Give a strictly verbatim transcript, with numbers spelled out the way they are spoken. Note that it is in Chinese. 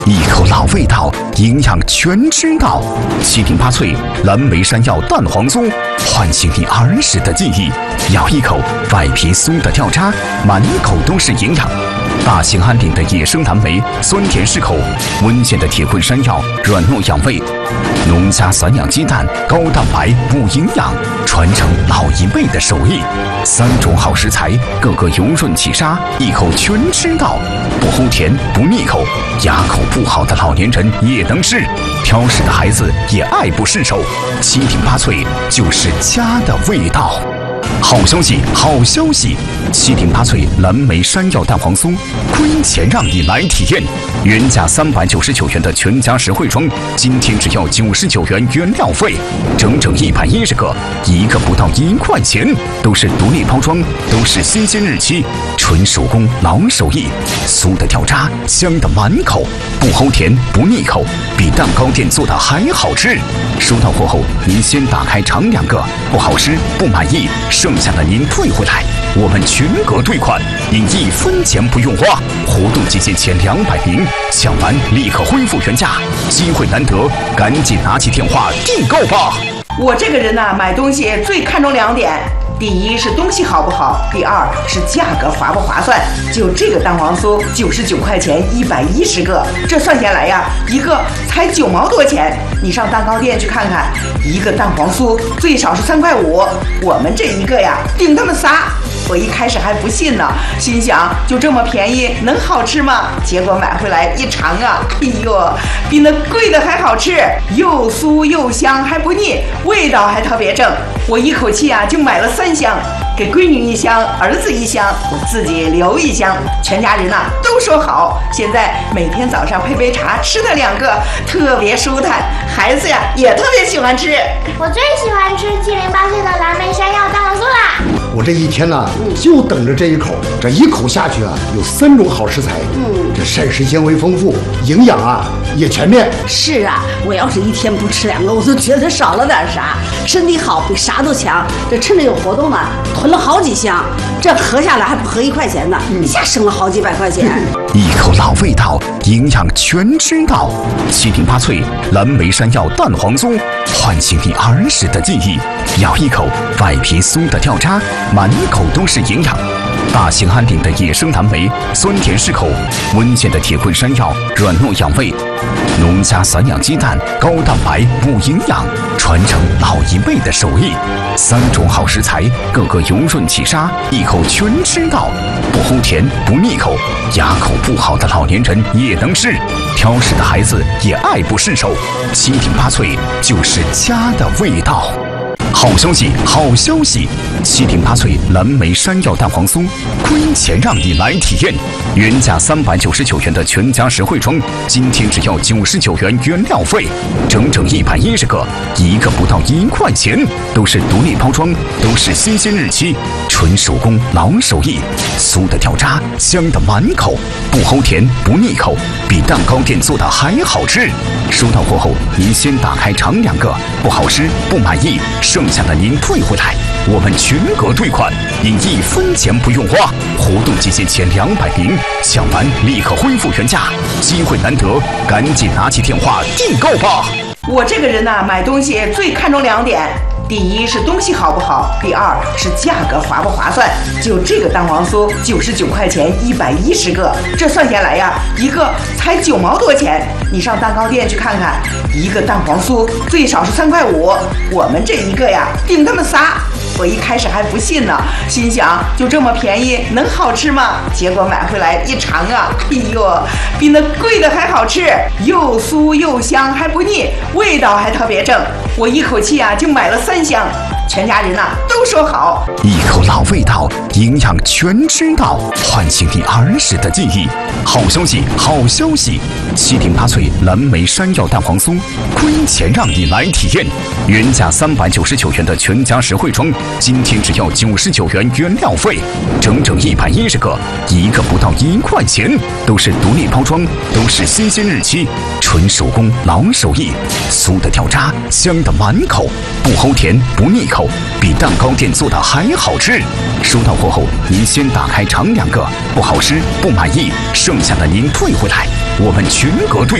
一口老味道，营养全知道。七品八脆蓝莓山药蛋黄酥，唤醒你儿时的记忆。咬一口，外皮酥的掉渣，满口都是营养。大兴安岭的野生蓝莓，酸甜适口；温县的铁棍山药，软糯养胃；农家散养鸡蛋，高蛋白补营养，传承老一辈的手艺。三种好食材，个个油润起沙，一口全吃到，不齁甜不腻口，牙口不好的老年人也能吃，挑食的孩子也爱不释手。七品八脆就是家的味道。好消息，好消息！七品八脆蓝莓山药蛋黄酥，亏钱让你来体验。原价三百九十九元的全家实惠装，今天只要九十九元原料费，整整一百一十个，一个不到一块钱，都是独立包装，都是新鲜日期，纯手工老手艺，酥的掉渣，香的满口，不齁甜不腻口，比蛋糕店做的还好吃。收到货后，您先打开尝两个，不好吃不满意，剩下的您退回来，我们全额退款，您一分钱不用花。活动期限前两百名，抢完立刻恢复原价，机会难得，赶紧拿起电话订购吧。 我这个人呢、啊，买东西最看重两点。第一是东西好不好，第二是价格划不划算。就这个蛋黄酥，九十九块钱一百一十个，这算下来呀，一个才九毛多钱。你上蛋糕店去看看，一个蛋黄酥最少是三块五，我们这一个呀，顶他们仨。我一开始还不信呢，心想就这么便宜，能好吃吗？结果买回来一尝啊，哎呦，比那贵的还好吃，又酥又香还不腻，味道还特别正。我一口气啊就买了三箱，给闺女一箱，儿子一箱，我自己留一箱，全家人呐、啊、都说好。现在每天早上配杯茶，吃它两个，特别舒坦，孩子呀也特别喜欢吃。 我最喜欢吃七零八碎的蓝莓山药蛋黄酥啦。 我这一天呢、啊，就等着这一口，这一口下去啊，有三种好食材，嗯，这膳食纤维丰富，营养啊也全面。 是啊，我要是一天不吃两个，我都觉得少了点啥。身体好比啥都强，这趁着有活动呢，囤了好几箱，这合下来还不合一块钱呢，一下省了好几百块钱。 一口老味道，营养全知道。七品八脆蓝莓山药蛋黄酥，唤醒你儿时的记忆。咬一口，外皮酥的掉渣，满口都是营养。大兴安岭的野生蓝莓，酸甜适口；温县的铁棍山药，软糯养胃；农家散养鸡蛋，高蛋白补营养，传承老一辈的手艺。三种好食材，个个油润起沙，一口全吃到，不齁甜不腻口，牙口不好的老年人也能吃，挑食的孩子也爱不释手。七品八脆就是家的味道。好消息，好消息！七品八脆蓝莓山药蛋黄酥，亏钱让你来体验。原价三百九十九元的全家实惠装，今天只要九十九元原料费，整整一百一十个，一个不到一块钱，都是独立包装，都是新鲜日期，纯手工老手艺，酥的掉渣，香的满口，不齁甜不腻口，比蛋糕店做的还好吃。收到货后，您先打开尝两个，不好吃不满意，剩下的您退回来，我们全额退款，您一分钱不用花。活动期限前两百名，抢完立刻恢复原价，机会难得，赶紧拿起电话订购吧。 我这个人呢、啊，买东西最看重两点。第一是东西好不好，第二是价格划不划算。就这个蛋黄酥，九十九块钱一百一十个，这算下来呀，一个才九毛多钱。你上蛋糕店去看看，一个蛋黄酥最少是三块五，我们这一个呀，顶他们仨。我一开始还不信呢，心想就这么便宜，能好吃吗？结果买回来一尝啊，哎呦，比那贵的还好吃，又酥又香还不腻，味道还特别正。我一口气啊就买了三箱，全家人呐、啊、都说好。 一口老味道，营养全知道，唤醒你儿时的记忆。好消息，好消息！七品八脆蓝莓山药蛋黄酥，亏钱让你来体验。 原价三百九十九元的全家实惠装，今天只要九十九元原料费，整整一百一十个，一个不到一块钱，都是独立包装，都是新鲜日期，纯手工老手艺，酥的掉渣，香的满口，不齁甜不腻口，比蛋糕店做的还好吃。收到货后，您先打开尝两个，不好吃不满意，剩下的您退回来，我们全额退。